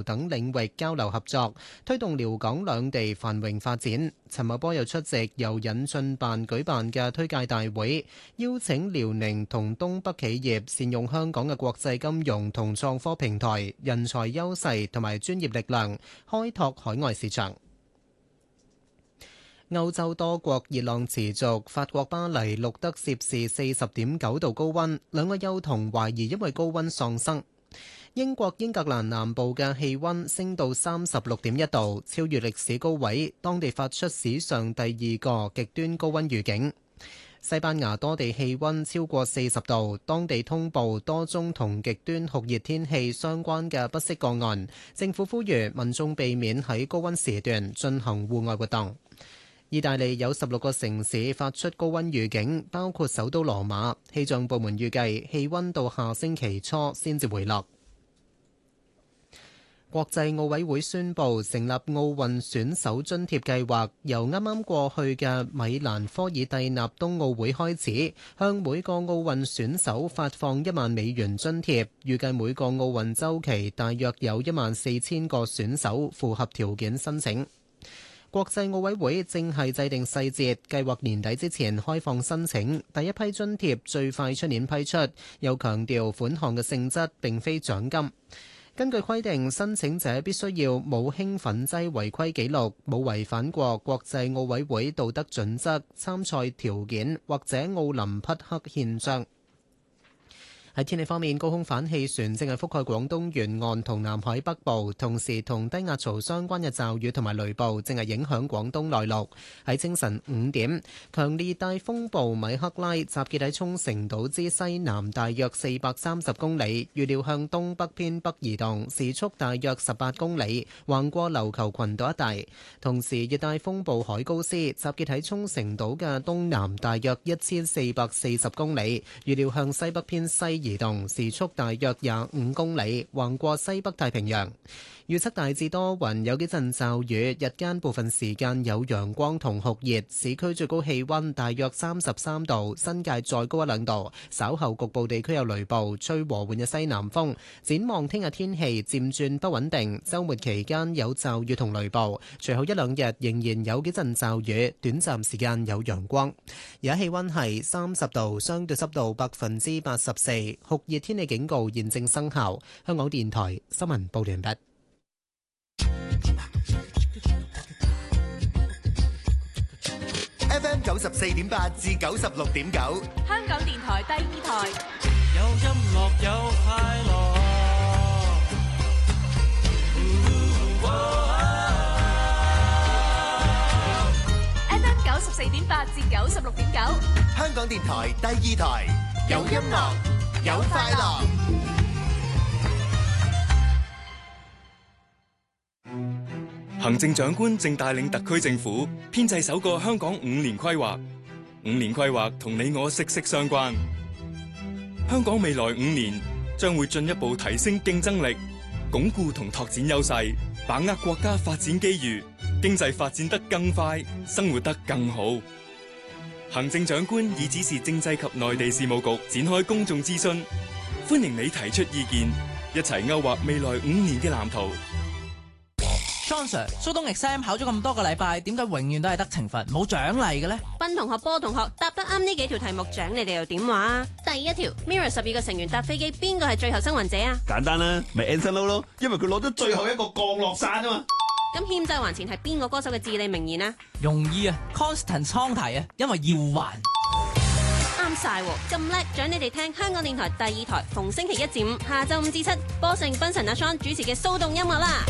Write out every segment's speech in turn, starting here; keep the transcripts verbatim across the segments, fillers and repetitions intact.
流等領域交流合作，推動寮港兩地繁榮發展。陳茂波又出席由引進辦舉辦嘅推介大會，邀請遼寧同東北企業善用香港嘅國際金融同創科平台、人才優勢同埋專業力量，開拓海外市場。歐洲多國熱浪持續，法國巴黎錄得攝氏四十點九度高溫，兩個幼童懷疑因為高溫喪生。英國英格蘭南部嘅氣溫升到三十六點一度，超越歷史高位，當地發出史上第二個極端高溫預警。西班牙多地氣溫超過四十度，當地通報多宗同極端酷熱天氣相關嘅不適個案，政府呼籲民眾避免喺高溫時段進行戶外活動。意大利有十六個城市發出高溫預警，包括首都羅馬。氣象部門預計氣溫到下星期初先至回落。國際奧委會宣布成立奧運選手津貼計劃，由啱啱過去嘅米蘭科爾蒂納冬奧會開始，向每個奧運選手發放一萬美元津貼，預計每個奧運週期大約有一萬四千個選手符合條件申請。國際奧委會正係制定細節，計劃年底之前開放申請，第一批津貼最快出年批出，又強調款項嘅性質並非獎金。根據規定，申請者必須要冇興奮劑違規記錄，冇違反過國際奧委會道德準則、參賽條件或者奧林匹克憲章。喺天氣方面，高空反氣旋正係覆蓋廣東沿岸同南海北部，同時同低壓槽相關嘅驟雨同埋雷暴正係影響廣東內陸。喺清晨五點，強烈熱帶風暴米克拉集結喺沖繩島之西南大約四百三十公里，預料向東北偏北移動，時速大約十八公里，橫過琉球群島一帶。同時，熱帶風暴海高斯集結喺沖繩島嘅東南大約一千四百四十公里，預料向西北偏西移動，時速大約廿五公里，橫過西北太平洋。預測大致多雲，有幾陣驟雨，日間部分時間有陽光同酷熱，市區最高氣溫大約三十三度，新界再高一兩度。稍後局部地區有雷暴，吹和緩嘅西南風。展望聽日天氣漸轉不穩定，週末期間有驟雨同雷暴，隨後一兩日仍然有幾陣驟雨，短暫時間有陽光。而家氣溫係三十度，相對濕度百分之八十四，酷熱天氣警告現正生效。香港電台新聞報完畢。 F M 九十四點八至九十六點九， 香港電台第二台。 有音樂有快樂。 F M 九十四點八至九十六點九， 香港電台第二台，有音樂有快樂。 行政長官正帶領特區政府編製首個香港五年規劃，五年規劃同你我息息相關。香港未來五年將會進一步提升競爭力，鞏固同拓展優勢，把握國家發展機遇，經濟發展得更快，生活得更好。行政長官已指示政制及內地事務局展開公眾諮詢，歡迎你提出意見，一齊勾畫未來五年嘅藍圖。 John Sir， 蘇東 exam 考咗咁多個禮拜，點解永遠都係得懲罰冇獎勵嘅呢？ 斌同學、波同學答得啱呢幾條題目，獎你哋又點話啊？第一條 ，Mirror 十二個成員搭飛機，邊個係最後生還者啊？ 簡單啦，咪 Anson Lo 咯，因為佢攞咗最後一個降落傘啊嘛。 咁欠債還錢係邊個歌手嘅至理名言啊？ 容易啊 ，Constant 倉提啊，因為要還。 啱晒喎，咁叻，獎你哋聽香港電台第二台，逢星期一至五下晝五至七，波成斌神阿 Sean 主持嘅騷動音樂啦。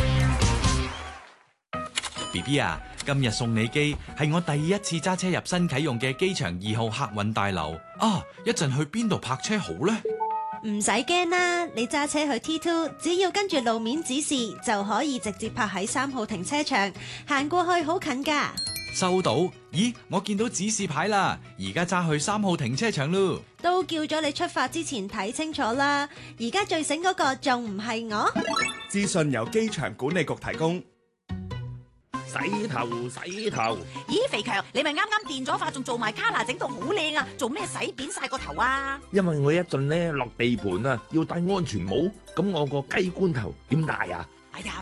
B B 啊，今日送你機係我第一次揸車入新啟用嘅機場二號客運大樓啊！一陣去邊度泊車好呢？ 唔使驚啦，你揸車去 T 二，只要跟住路面指示就可以直接泊喺三號停車場，行過去好近噶。 收到？咦，我見到指示牌啦，而家揸去三號停車場咯。 都叫咗你出發之前睇清楚啦，而家最醒嗰個仲唔係我？ 資訊由機場管理局提供。洗頭洗頭， 咦，肥強，你咪啱啱電咗髮，仲做埋卡拿，整到好靚啊！做咩洗扁晒個頭啊？ 因為我一陣咧落地盤啊，要戴安全帽，咁我個雞冠頭點戴啊？ 哎呀，